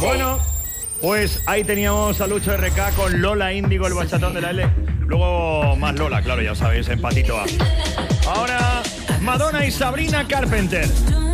Bueno, pues ahí teníamos a Lucho RK con Lola Índigo, el bachatón de la L. Luego más Lola, claro, ya sabéis, en Patito A. Ahora, Madonna y Sabrina Carpenter.